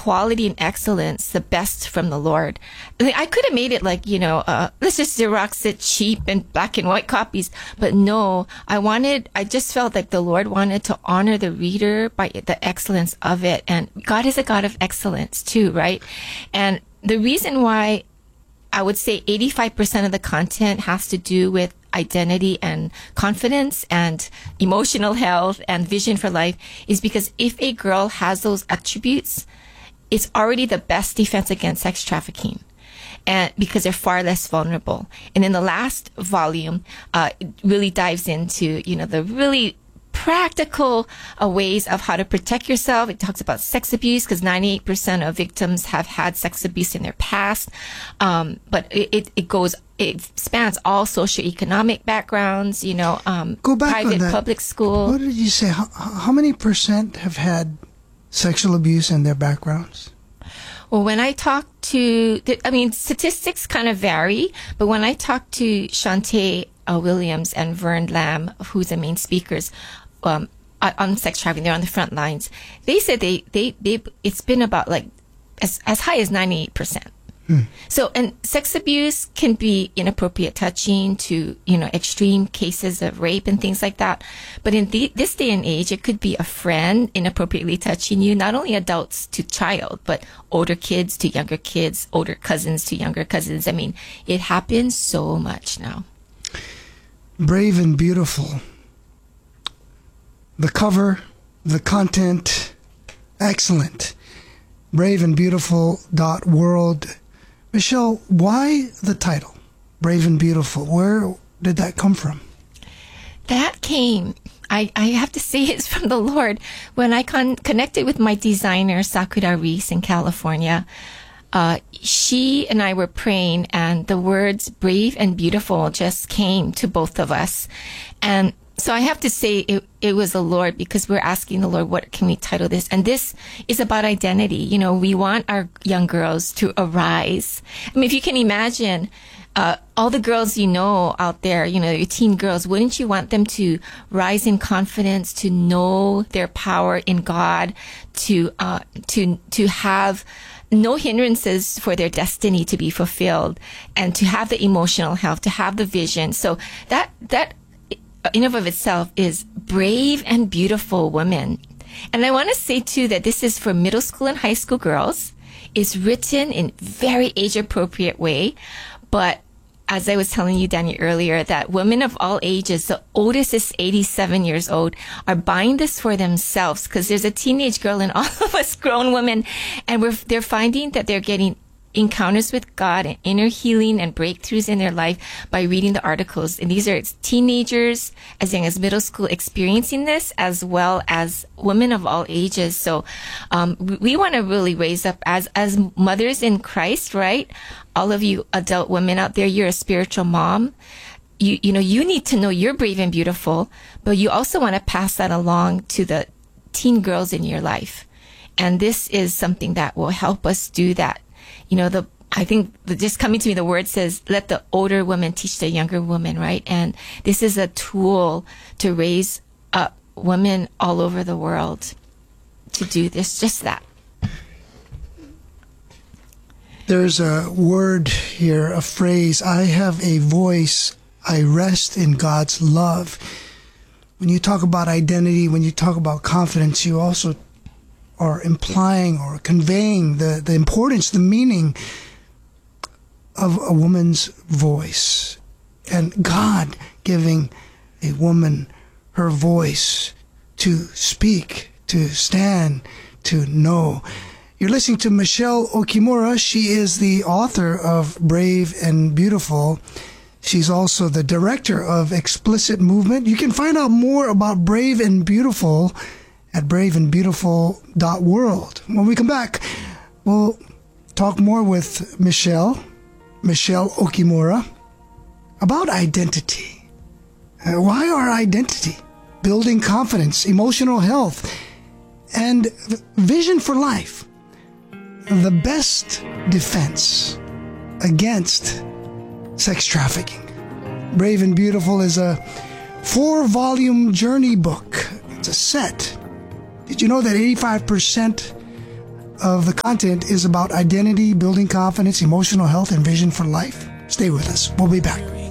quality and excellence, the best from the Lord. I mean, I could have made it like, let's just Xerox it cheap and black and white copies. But no, I just felt like the Lord wanted to honor the reader by the excellence of it. And God is a God of excellence too, right? And the reason why I would say 85% of the content has to do with identity and confidence and emotional health and vision for life is because if a girl has those attributes, it's already the best defense against sex trafficking, and because they're far less vulnerable. And in the last volume, it really dives into, the really practical ways of how to protect yourself. It talks about sex abuse because 98% of victims have had sex abuse in their past. But it spans all socioeconomic backgrounds, Go back private, on that. public school. What did you say? How many percent have had sexual abuse in their backgrounds? Well, when I talk to, statistics kind of vary, but when I talk to Shantae Williams and Vern Lamb, who's the main speakers, on sex trafficking, they're on the front lines. They said it's been about like as high as 98%. So, and sex abuse can be inappropriate touching to, extreme cases of rape and things like that. But in this day and age, it could be a friend inappropriately touching you, not only adults to child, but older kids to younger kids, older cousins to younger cousins. I mean, it happens so much now. Brave and Beautiful. The cover, the content, excellent. braveandbeautiful.world. Michelle, why the title, Brave and Beautiful? Where did that come from? That came, I have to say, it's from the Lord. When I connected with my designer, Sakura Reese in California, she and I were praying, and the words brave and beautiful just came to both of us. And so I have to say it was the Lord, because we're asking the Lord, what can we title this? And this is about identity. We want our young girls to arise. I mean, if you can imagine, all the girls out there, your teen girls, wouldn't you want them to rise in confidence, to know their power in God, to have no hindrances for their destiny to be fulfilled, and to have the emotional health, to have the vision. So that in and of itself is brave and beautiful women. And I want to say too that this is for middle school and high school girls. It's written in very age appropriate way, but as I was telling you, Danny, earlier, that women of all ages, the oldest is 87 years old, are buying this for themselves, because there's a teenage girl in all of us grown women, and they're finding that they're getting encounters with God and inner healing and breakthroughs in their life by reading the articles. And these are teenagers as young as middle school experiencing this, as well as women of all ages. So we want to really raise up as mothers in Christ, right? All of you adult women out there, you're a spiritual mom. You need to know you're brave and beautiful, but you also want to pass that along to the teen girls in your life. And this is something that will help us do that. I think just coming to me, the word says, let the older women teach the younger women, right? And this is a tool to raise up women all over the world to do this, just that. There's a word here, a phrase, I have a voice, I rest in God's love. When you talk about identity, when you talk about confidence, you also are implying or conveying the importance, the meaning of a woman's voice, and God giving a woman her voice to speak, to stand, to know. You're listening to Michelle Okimura. She is the author of Brave and Beautiful. She's also the director of Explicit Movement. You can find out more about Brave and Beautiful at braveandbeautiful.world. When we come back, we'll talk more with Michelle Okimura, about identity. Why our identity? Building confidence, emotional health, and vision for life. The best defense against sex trafficking. Brave and Beautiful is a 4-volume journey book. It's a set. Did you know that 85% of the content is about identity, building confidence, emotional health, and vision for life. Stay with us. We'll be back.